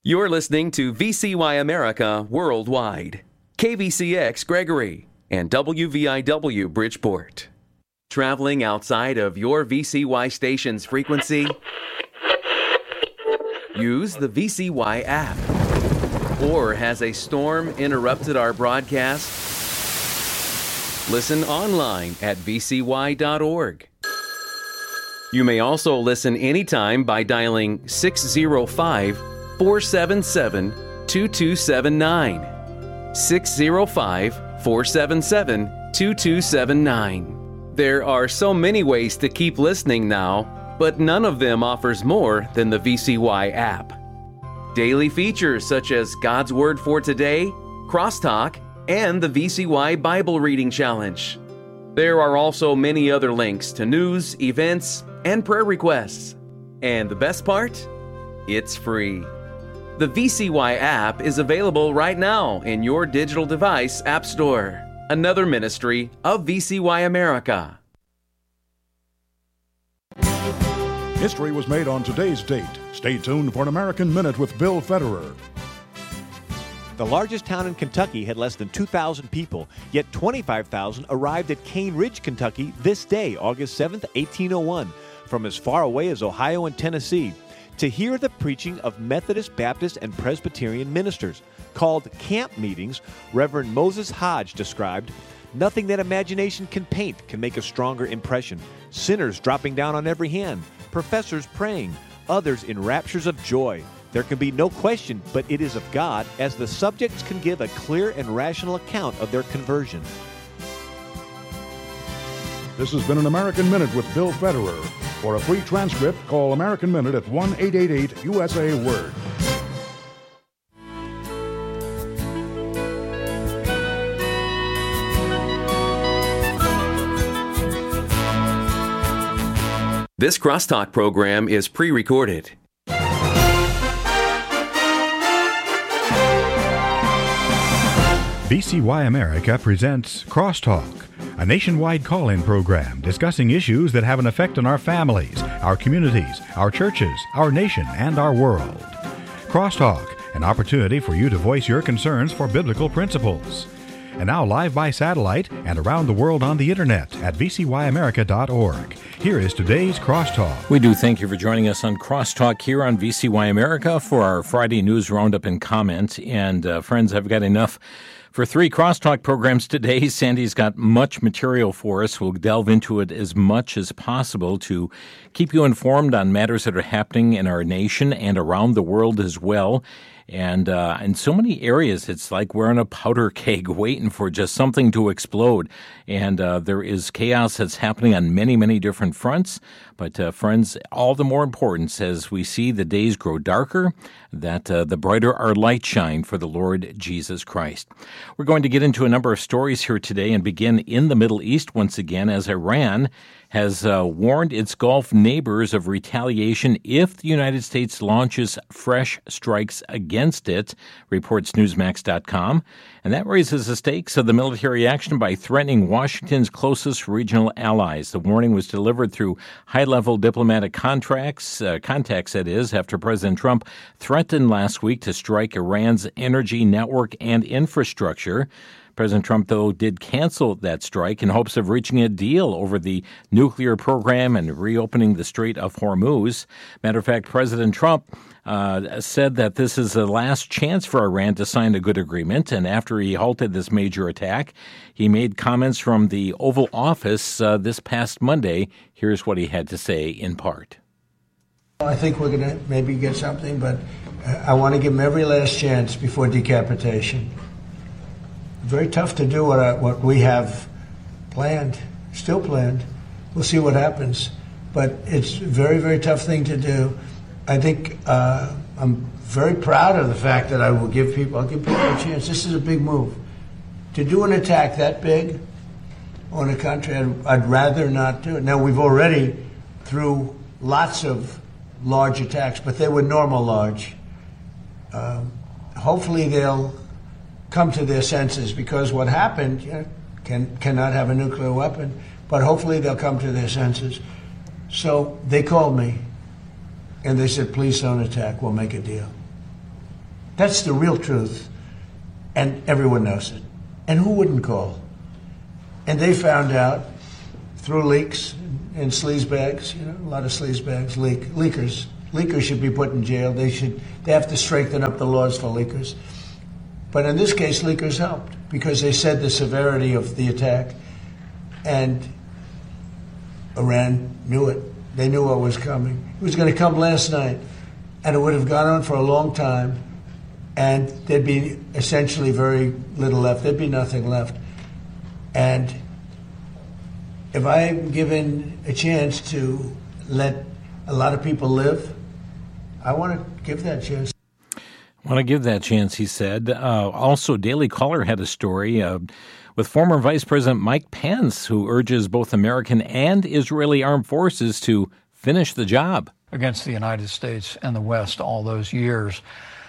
You're listening to VCY America Worldwide, KVCX Gregory, and WVIW Bridgeport. Traveling outside of your VCY station's frequency? Use the VCY app. Or has a storm interrupted our broadcast? Listen online at vcy.org. You may also listen anytime by dialing 605-477-2279. 605-477-2279. There are so many ways to keep listening now, but none of them offers more than the VCY app. Daily features such as God's Word for Today, Crosstalk, and the VCY Bible Reading Challenge. There are also many other links to news, events, and prayer requests. And the best part? It's free. The VCY app is available right now in your digital device app store. Another ministry of VCY America. History was made on today's date. Stay tuned for an American Minute with Bill Federer. The largest town in Kentucky had less than 2,000 people, yet 25,000 arrived at Cane Ridge, Kentucky this day, August 7th, 1801, from as far away as Ohio and Tennessee, to hear the preaching of Methodist, Baptist, and Presbyterian ministers. Called camp meetings, Reverend Moses Hodge described, "Nothing that imagination can paint can make a stronger impression. Sinners dropping down on every hand, professors praying, others in raptures of joy. There can be no question but it is of God, as the subjects can give a clear and rational account of their conversion." This has been an American Minute with Bill Federer. For a free transcript, call American Minute at 1-888-USA-WORD. This Crosstalk program is pre-recorded. VCY America presents Crosstalk, a nationwide call-in program discussing issues that have an effect on our families, our communities, our churches, our nation, and our world. Crosstalk, an opportunity for you to voice your concerns for biblical principles. And now live by satellite and around the world on the internet at vcyamerica.org. Here is today's Crosstalk. We do thank you for joining us on Crosstalk here on VCY America for our Friday News Roundup and Comment. And friends, I've got enough for 3 Crosstalk programs today. Sandy's got much material for us. We'll delve into it as much as possible to keep you informed on matters that are happening in our nation and around the world as well. And in so many areas, it's like we're in a powder keg waiting for just something to explode. And there is chaos that's happening on many, many different fronts. But friends, all the more important as we see the days grow darker, that the brighter our light shine for the Lord Jesus Christ. We're going to get into a number of stories here today and begin in the Middle East once again, as Iran has warned its Gulf neighbors of retaliation if the United States launches fresh strikes against it, reports Newsmax.com. And that raises the stakes of the military action by threatening Washington's closest regional allies. The warning was delivered through high-level diplomatic contacts, that is, after President Trump threatened last week to strike Iran's energy network and infrastructure. President Trump, though, did cancel that strike in hopes of reaching a deal over the nuclear program and reopening the Strait of Hormuz. Matter of fact, President Trump said that this is the last chance for Iran to sign a good agreement. And after he halted this major attack, he made comments from the Oval Office this past Monday. Here's what he had to say in part. I think we're going to maybe get something, but I want to give them every last chance before decapitation. Very tough to do what we have planned, still planned. We'll see what happens. But it's a very, very tough thing to do. I think I'm very proud of the fact that I'll give people a chance. This is a big move. To do an attack that big on a country, I'd rather not do it. Now, we've already, through lots of large attacks, but they were normal large. Hopefully they'll come to their senses, because what happened cannot have a nuclear weapon, but hopefully they'll come to their senses. So they called me and they said, please don't attack, we'll make a deal. That's the real truth, and everyone knows it. And who wouldn't call? And they found out through leaks and sleazebags, a lot of sleazebags, leakers. Leakers should be put in jail. They have to strengthen up the laws for leakers. But in this case, leakers helped because they said the severity of the attack, and Iran knew it. They knew what was coming. It was going to come last night, and it would have gone on for a long time, and there'd be essentially very little left. There'd be nothing left. And if I'm given a chance to let a lot of people live, I want to give that chance. I want to give that chance, he said. Also, Daily Caller had a story with former Vice President Mike Pence, who urges both American and Israeli armed forces to finish the job. Against the United States and the West all those years.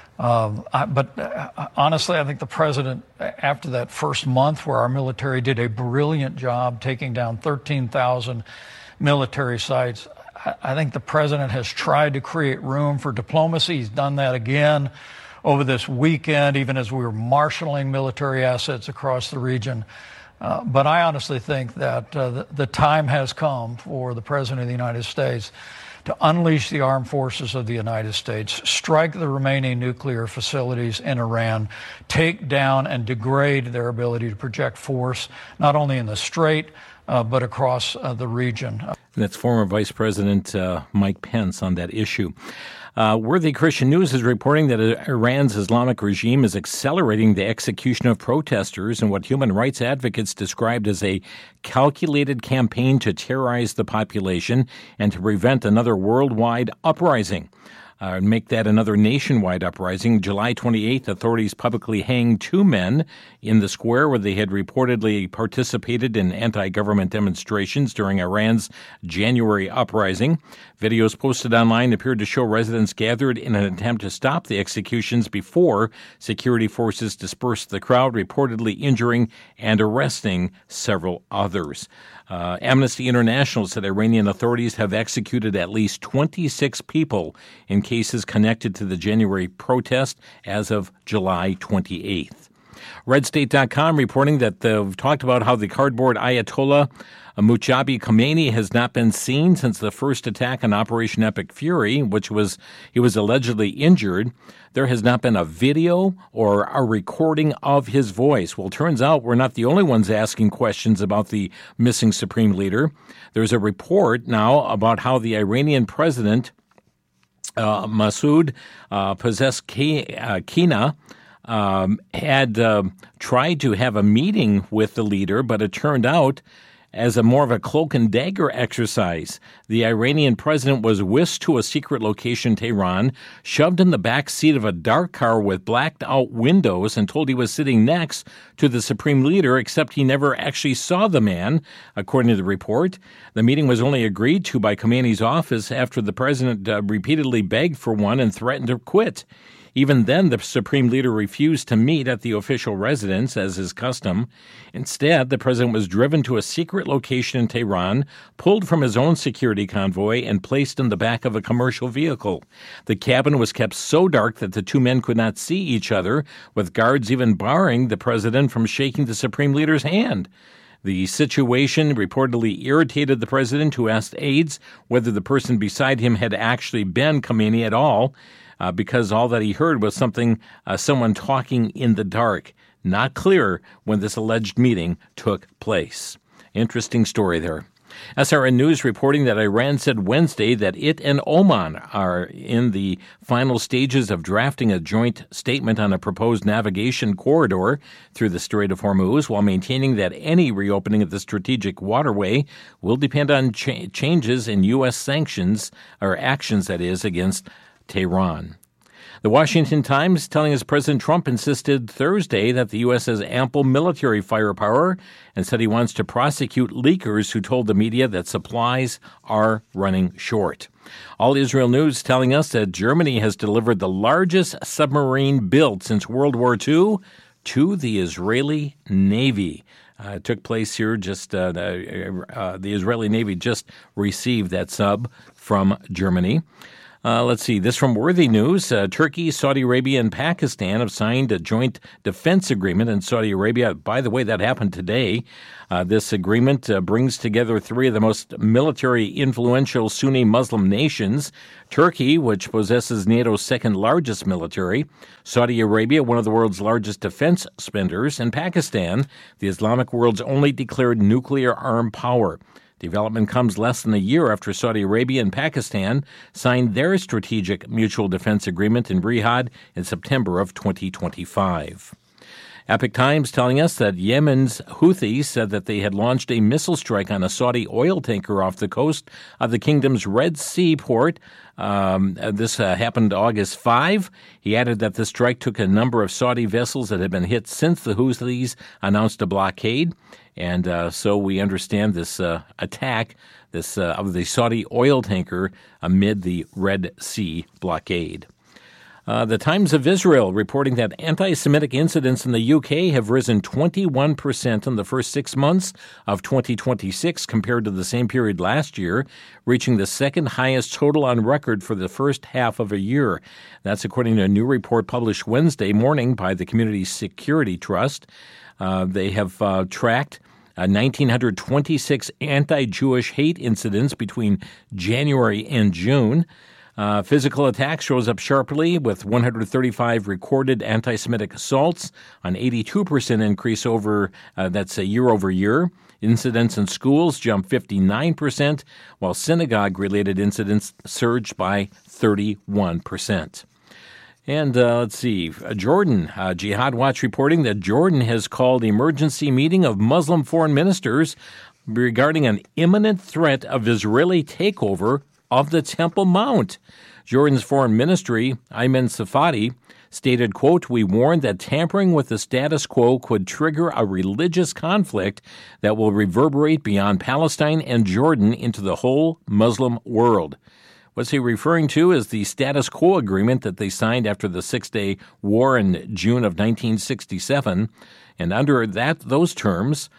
But honestly, I think the president, after that first month where our military did a brilliant job taking down 13,000 military sites, I think the president has tried to create room for diplomacy. He's done that again over this weekend, even as we were marshaling military assets across the region. But I honestly think that the time has come for the president of the United States to unleash the armed forces of the United States, strike the remaining nuclear facilities in Iran, take down and degrade their ability to project force, not only in the Strait, but across the region. That's former Vice President Mike Pence on that issue. Worthy Christian News is reporting that Iran's Islamic regime is accelerating the execution of protesters in what human rights advocates described as a calculated campaign to terrorize the population and to prevent another worldwide uprising. Make that another nationwide uprising. July 28th, authorities publicly hanged two men in the square where they had reportedly participated in anti-government demonstrations during Iran's January uprising. Videos posted online appeared to show residents gathered in an attempt to stop the executions before security forces dispersed the crowd, reportedly injuring and arresting several others. Amnesty International said Iranian authorities have executed at least 26 people in cases connected to the January protest as of July 28th. RedState.com reporting that they've talked about how the cardboard Ayatollah Mujabi Khomeini has not been seen since the first attack on Operation Epic Fury, he was allegedly injured. There has not been a video or a recording of his voice. Well, turns out we're not the only ones asking questions about the missing supreme leader. There's a report now about how the Iranian president, Masoud Pezeshkian, had tried to have a meeting with the leader, but it turned out as a more of a cloak and dagger exercise. The Iranian president was whisked to a secret location in Tehran, shoved in the back seat of a dark car with blacked out windows, and told he was sitting next to the supreme leader, except he never actually saw the man, according to the report. The meeting was only agreed to by Khomeini's office after the president repeatedly begged for one and threatened to quit. Even then, the supreme leader refused to meet at the official residence, as is custom. Instead, the president was driven to a secret location in Tehran, pulled from his own security convoy, and placed in the back of a commercial vehicle. The cabin was kept so dark that the two men could not see each other, with guards even barring the president from shaking the supreme leader's hand. The situation reportedly irritated the president, who asked aides whether the person beside him had actually been Khomeini at all, because all that he heard was someone talking in the dark. Not clear when this alleged meeting took place. Interesting story there. SRN News reporting that Iran said Wednesday that it and Oman are in the final stages of drafting a joint statement on a proposed navigation corridor through the Strait of Hormuz, while maintaining that any reopening of the strategic waterway will depend on changes in U.S. sanctions, or actions, that is, against Tehran. The Washington Times telling us President Trump insisted Thursday that the U.S. has ample military firepower and said he wants to prosecute leakers who told the media that supplies are running short. All Israel News telling us that Germany has delivered the largest submarine built since World War II to the Israeli Navy. It took place here the Israeli Navy just received that sub from Germany. Let's see. This from Worthy News. Turkey, Saudi Arabia, and Pakistan have signed a joint defense agreement in Saudi Arabia. By the way, that happened today. This agreement brings together three of the most military influential Sunni Muslim nations. Turkey, which possesses NATO's second largest military. Saudi Arabia, one of the world's largest defense spenders. And Pakistan, the Islamic world's only declared nuclear armed power. Development comes less than a year after Saudi Arabia and Pakistan signed their strategic mutual defense agreement in Riyadh in September of 2025. Epoch Times telling us that Yemen's Houthis said that they had launched a missile strike on a Saudi oil tanker off the coast of the kingdom's Red Sea port. This happened August 5. He added that the strike took a number of Saudi vessels that had been hit since the Houthis announced a blockade. And so we understand this attack of the Saudi oil tanker amid the Red Sea blockade. The Times of Israel reporting that anti-Semitic incidents in the UK have risen 21% in the first 6 months of 2026 compared to the same period last year, reaching the second highest total on record for the first half of a year. That's according to a new report published Wednesday morning by the Community Security Trust. They have tracked 1,926 anti-Jewish hate incidents between January and June. Physical attacks rose up sharply with 135 recorded anti-Semitic assaults, an 82% increase that's a year over year. Incidents in schools jumped 59%, while synagogue-related incidents surged by 31%. And let's see, Jordan, Jihad Watch reporting that Jordan has called emergency meeting of Muslim foreign ministers regarding an imminent threat of Israeli takeover of the Temple Mount. Jordan's foreign ministry, Ayman Safadi, stated, quote, "We warned that tampering with the status quo could trigger a religious conflict that will reverberate beyond Palestine and Jordan into the whole Muslim world." What's he referring to is the status quo agreement that they signed after the Six-Day War in June of 1967. And under those terms,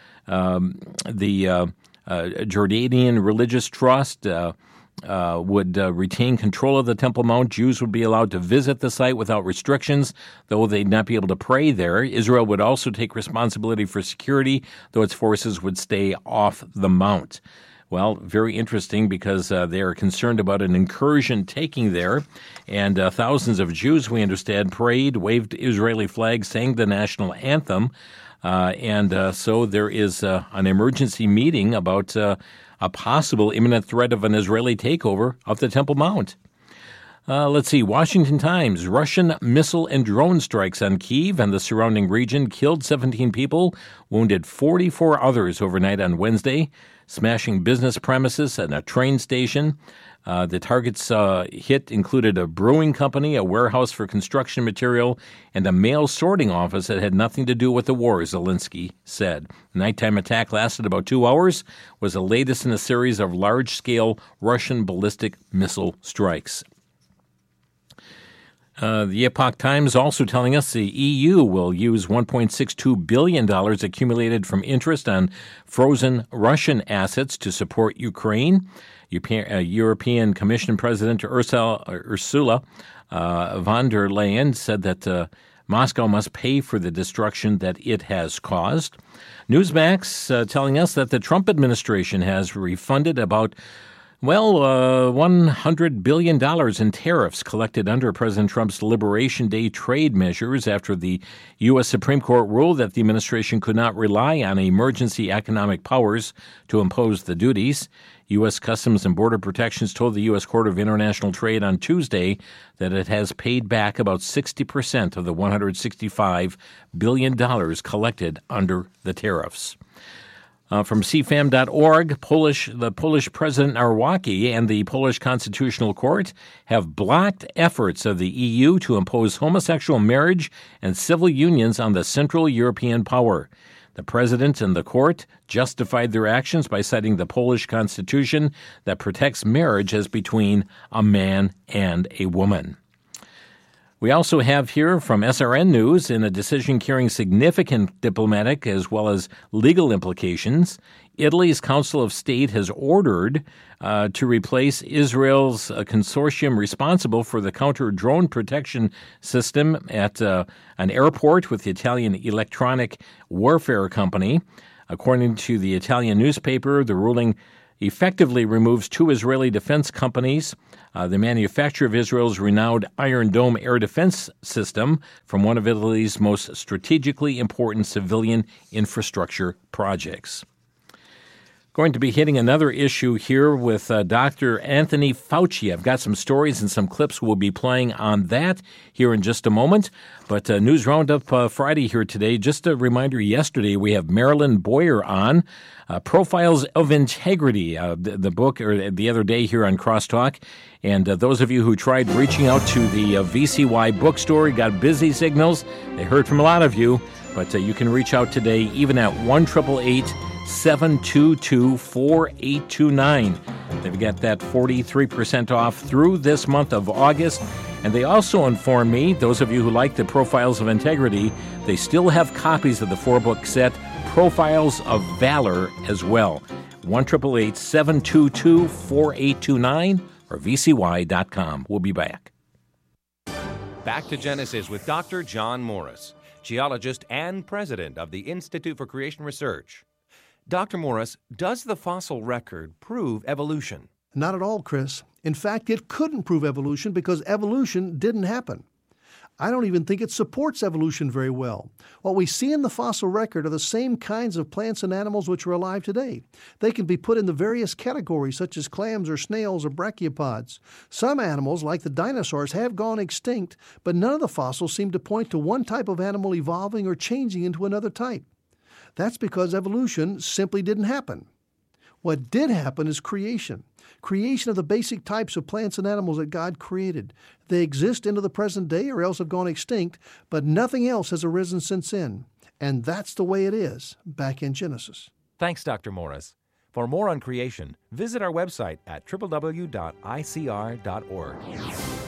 the Jordanian Religious Trust would retain control of the Temple Mount. Jews would be allowed to visit the site without restrictions, though they'd not be able to pray there. Israel would also take responsibility for security, though its forces would stay off the Mount. Well, very interesting because they are concerned about an incursion taking there, and thousands of Jews, we understand, prayed, waved Israeli flags, sang the national anthem, and so there is an emergency meeting about a possible imminent threat of an Israeli takeover of the Temple Mount. Let's see. Washington Times. Russian missile and drone strikes on Kyiv and the surrounding region killed 17 people, wounded 44 others overnight on Wednesday, smashing business premises and a train station. The targets hit included a brewing company, a warehouse for construction material, and a mail sorting office that had nothing to do with the war, Zelensky said. The nighttime attack lasted about 2 hours, was the latest in a series of large-scale Russian ballistic missile strikes. The Epoch Times also telling us the EU will use $1.62 billion accumulated from interest on frozen Russian assets to support Ukraine. European Commission President Ursula von der Leyen said that Moscow must pay for the destruction that it has caused. Newsmax telling us that the Trump administration has refunded about $100 billion in tariffs collected under President Trump's Liberation Day trade measures after the U.S. Supreme Court ruled that the administration could not rely on emergency economic powers to impose the duties. U.S. Customs and Border Protections told the U.S. Court of International Trade on Tuesday that it has paid back about 60% of the $165 billion collected under the tariffs. From CFAM.org, the Polish President Arwacki and the Polish Constitutional Court have blocked efforts of the EU to impose homosexual marriage and civil unions on the Central European power. The president and the court justified their actions by citing the Polish constitution that protects marriage as between a man and a woman. We also have here from SRN News, in a decision carrying significant diplomatic as well as legal implications, Italy's Council of State has ordered to replace Israel's consortium responsible for the counter-drone protection system at an airport with the Italian Electronic Warfare Company. According to the Italian newspaper, the ruling effectively removes two Israeli defense companies, the manufacturer of Israel's renowned Iron Dome air defense system, from one of Italy's most strategically important civilian infrastructure projects. Going to be hitting another issue here with Dr. Anthony Fauci. I've got some stories and some clips we'll be playing on that here in just a moment. But News Roundup Friday here today. Just a reminder, yesterday we have Marilyn Boyer on, Profiles of Integrity, the book, or the other day here on Crosstalk. And those of you who tried reaching out to the VCY bookstore, got busy signals. They heard from a lot of you, but you can reach out today even at 1-888-722-4829. They've got that 43% off through this month of August. And they also informed me, those of you who like the Profiles of Integrity, they still have copies of the 4-book set, Profiles of Valor, as well. 1-888-722-4829 or VCY.com. We'll be back. Back to Genesis with Dr. John Morris, geologist and president of the Institute for Creation Research. Dr. Morris, does the fossil record prove evolution? Not at all, Chris. In fact, it couldn't prove evolution because evolution didn't happen. I don't even think it supports evolution very well. What we see in the fossil record are the same kinds of plants and animals which are alive today. They can be put in the various categories such as clams or snails or brachiopods. Some animals, like the dinosaurs, have gone extinct, but none of the fossils seem to point to one type of animal evolving or changing into another type. That's because evolution simply didn't happen. What did happen is creation. Creation of the basic types of plants and animals that God created. They exist into the present day or else have gone extinct, but nothing else has arisen since then. And that's the way it is back in Genesis. Thanks, Dr. Morris. For more on creation, visit our website at www.icr.org.